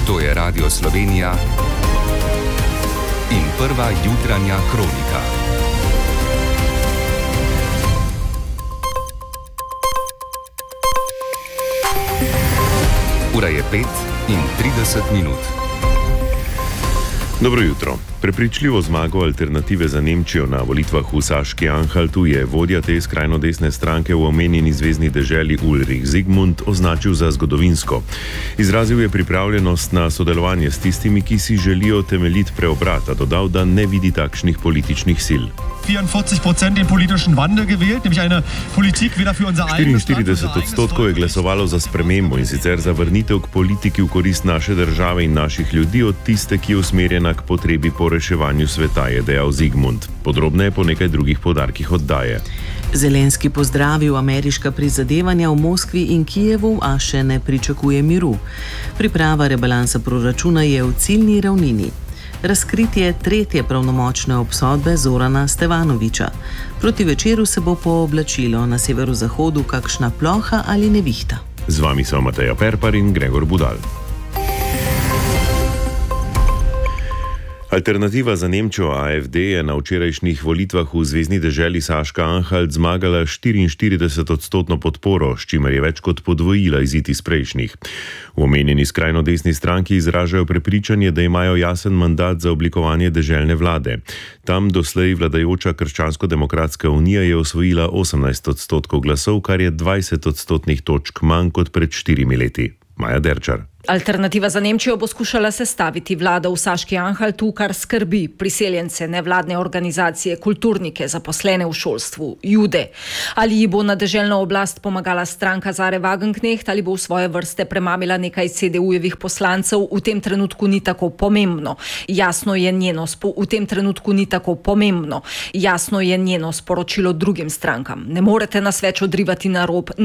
To je Radio Slovenija in prva jutranja kronika. Ura je 5:30. Dobro jutro. Prepričljivo zmago Alternative za Nemčijo na volitvah v Saški Anhaltu je vodja te skrajno desne stranke v omenjeni zvezni deželi Ulrich Zygmunt označil za zgodovinsko. Izrazil je pripravljenost na sodelovanje s tistimi, ki si želijo temeljit preobrat, a dodal, da ne vidi takšnih političnih sil. 44% den politischen Wandel gewählt, nämlich eine Politik wieder für unser eigenes Land. 44% je glasovalo za spremembo in sicer za vrnitev k politiki v korist naše države in naših ljudi od tiste, ki je usmerjena k potrebi po reševanju sveta, je dejal Zygmunt. Podrobneje po nekaj drugih poudarkih oddaje. Zelenski pozdravil ameriška prizadevanja v Moskvi in Kijevu, a še ne pričakuje miru. Priprava rebalansa proračuna je v ciljni ravnini. Razkritje tretje pravnomočne obsodbe Zorana Stevanovića. Proti večeru se bo pooblačilo, na severozahodu kakšna ploha ali nevihta. Z vami so Mateja Perpar in Gregor Budal. Alternativa za Nemčijo AfD je na včerajšnjih volitvah v zvezni deželi Saška Anhalt zmagala 44% podporo, s čimer je več kot podvojila izid iz prejšnjih. V omenjeni skrajno desni stranki izražajo prepričanje, da imajo jasen mandat za oblikovanje deželne vlade. Tam doslej vladajoča Krščansko-demokratska unija je osvojila 18% glasov, kar je 20% točk manj kot pred 4 leti. Maja Derčar. Alternativa za Nemčijo bo skušala sestaviti vlado v Saški Anhaltu, kar skrbi priseljence, nevladne organizacije, kulturnike, zaposlene v šolstvu, Jude. Ali ji bo na deželno oblast pomagala stranka Zare Wagenknecht ali bo v svoje vrste premamila nekaj CDU-jevih poslancev, v tem trenutku ni tako pomembno. Jasno je njeno sporočilo drugim strankam. Ne morete nas več odrivati na rob.